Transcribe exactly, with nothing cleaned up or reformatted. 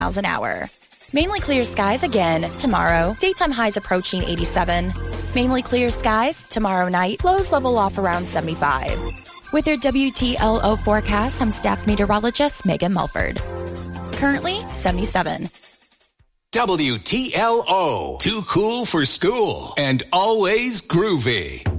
miles an hour. Mainly clear skies again tomorrow. Daytime highs approaching eighty-seven. Mainly clear skies tomorrow night. Lows level off around seventy-five. With your W T L O forecast, I'm staff meteorologist Megan Mulford. Currently seventy-seven. W T L O. Too cool for school and always groovy.